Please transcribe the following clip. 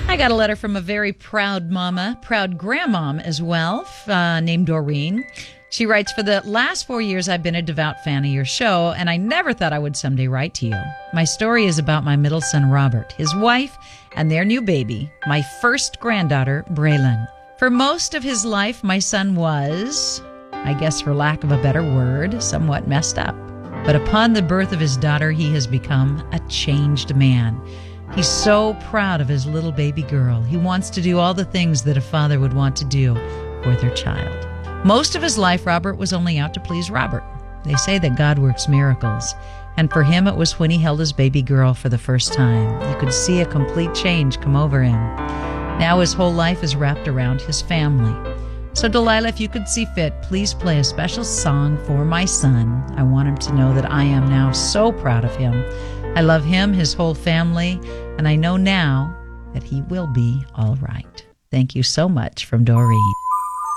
I got a letter from a very proud mama, proud grandmom as well, named Doreen. She writes, for the last 4 years, I've been a devout fan of your show, and I never thought I would someday write to you. My story is about my middle son, Robert, his wife, and their new baby, my first granddaughter, Braylon. For most of his life, my son was, I guess for lack of a better word, somewhat messed up. But upon the birth of his daughter, he has become a changed man. He's so proud of his little baby girl. He wants to do all the things that a father would want to do for their child. Most of his life, Robert was only out to please Robert. They say that God works miracles. And for him, it was when he held his baby girl for the first time. You could see a complete change come over him. Now his whole life is wrapped around his family. So Delilah, if you could see fit, please play a special song for my son. I want him to know that I am now so proud of him. I love him, his whole family, and I know now that he will be all right. Thank you so much, from Doreen.